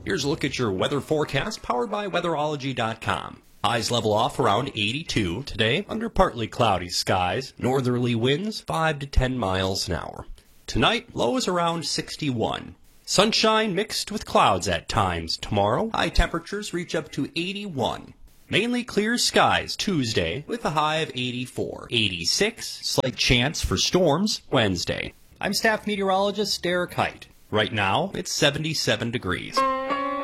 Here's a look at your weather forecast powered by weatherology.com. Highs level off around 82 today under partly cloudy skies. Northerly winds 5 to 10 miles an hour. Tonight, lows around 61. Sunshine mixed with clouds at times tomorrow. High temperatures reach up to 81. Mainly clear skies Tuesday with a high of 84. 86, slight chance for storms Wednesday. I'm staff meteorologist Derek Height. Right now, it's 77 degrees.